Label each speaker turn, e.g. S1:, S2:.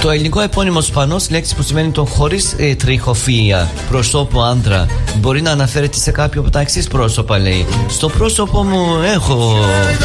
S1: Το ελληνικό επώνυμο Σπανός, λέξη που σημαίνει το χωρίς τριχοφυΐα, προσώπου άντρα, μπορεί να αναφέρεται σε κάποιο από τα εξής πρόσωπα, λέει. Στο πρόσωπό μου έχω